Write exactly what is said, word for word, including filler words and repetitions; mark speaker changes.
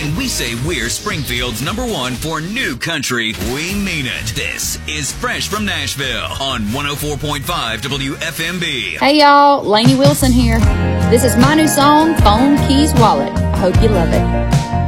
Speaker 1: When we say we're Springfield's number one for new country, we mean it. This is Fresh from Nashville on one oh four point five W F M B.
Speaker 2: Hey y'all, Lainey Wilson here. This is my new song, Phone Keys Wallet. I hope you love it.